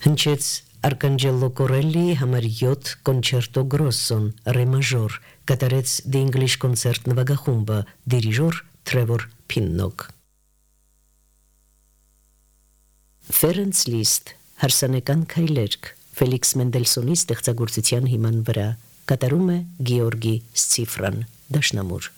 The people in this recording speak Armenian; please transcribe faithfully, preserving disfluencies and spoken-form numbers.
Հնչեց Arcangelo Corelli համար յոթ Concerto Grosso Re major, կատարեց The English Concert նվագախումբը, դիրիժոր Trevor Pinnock։ Ferenc Liszt, հարսանեկան քայլերգ, Ֆելիքս Մենդելսոնի ստեղծագործության հիման վրա, կատարում է Գեորգի Սցիֆրան, դաշնամուր։